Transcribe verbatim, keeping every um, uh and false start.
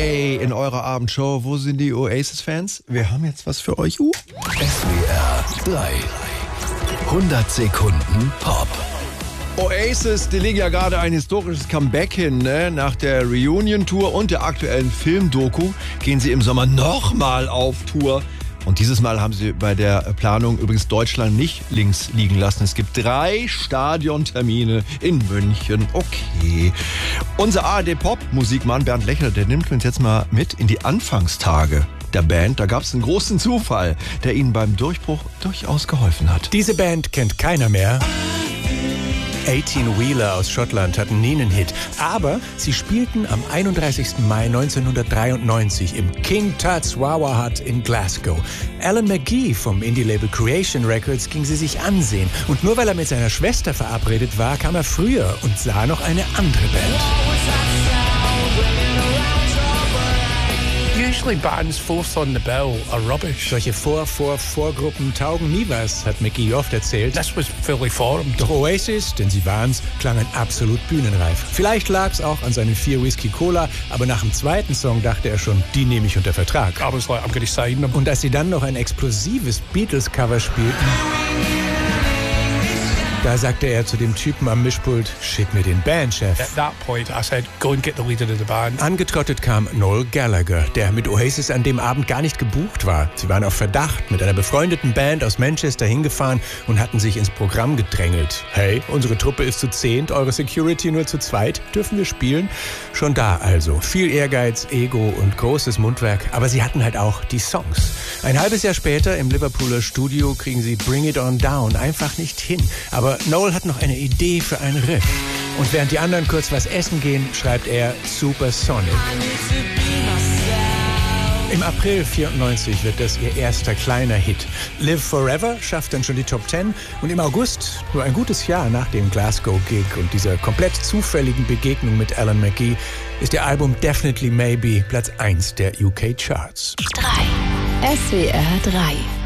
Hey, in eurer Abendshow, wo sind die Oasis-Fans? Wir haben jetzt was für euch. Uh. S W R drei. hundert Sekunden Pop. Oasis, die legen ja gerade ein historisches Comeback hin, ne? Nach der Reunion-Tour und der aktuellen Filmdoku gehen sie im Sommer nochmal auf Tour. Und dieses Mal haben sie bei der Planung übrigens Deutschland nicht links liegen lassen. Es gibt drei Stadiontermine in München. Okay. Unser A R D-Pop-Musikmann Bernd Lechler, der nimmt uns jetzt mal mit in die Anfangstage der Band. Da gab es einen großen Zufall, der ihnen beim Durchbruch durchaus geholfen hat. Diese Band kennt keiner mehr. achtzehn Wheeler aus Schottland hatten nie einen Hit, aber sie spielten am einunddreißigsten Mai neunzehnhundertdreiundneunzig im King Tut's Wawa Hut in Glasgow. Alan McGee vom Indie-Label Creation Records ging sie sich ansehen. Und nur weil er mit seiner Schwester verabredet war, kam er früher und sah noch eine andere Band. Usually bands fourth on the bill are rubbish. Solche Vor-Vor-Vorgruppen taugen nie was, hat McGee oft erzählt. This was fully formed. Doch Oasis, denn sie waren's, klangen absolut bühnenreif. Vielleicht lag's auch an seinen vier Whisky Cola, aber nach dem zweiten Song dachte er schon, die nehme ich unter Vertrag. I was like, I'm gonna sign them. Und als sie dann noch ein explosives Beatles-Cover spielten, da sagte er zu dem Typen am Mischpult, schick mir den Bandchef. At that point, I said, go and get the leader of the band. Angetrottet kam Noel Gallagher, der mit Oasis an dem Abend gar nicht gebucht war. Sie waren auf Verdacht mit einer befreundeten Band aus Manchester hingefahren und hatten sich ins Programm gedrängelt. Hey, unsere Truppe ist zu zehnt, eure Security nur zu zweit. Dürfen wir spielen? Schon da also. Viel Ehrgeiz, Ego und großes Mundwerk. Aber sie hatten halt auch die Songs. Ein halbes Jahr später im Liverpooler Studio kriegen sie Bring It On Down einfach nicht hin. Aber Noel hat noch eine Idee für ein Riff. Und während die anderen kurz was essen gehen, schreibt er Supersonic. Im April vierundneunzig wird das ihr erster kleiner Hit. Live Forever schafft dann schon die Top Ten und im August, nur ein gutes Jahr nach dem Glasgow-Gig und dieser komplett zufälligen Begegnung mit Alan McGee, ist ihr Album Definitely Maybe Platz eins der U K-Charts. drei. S W R drei.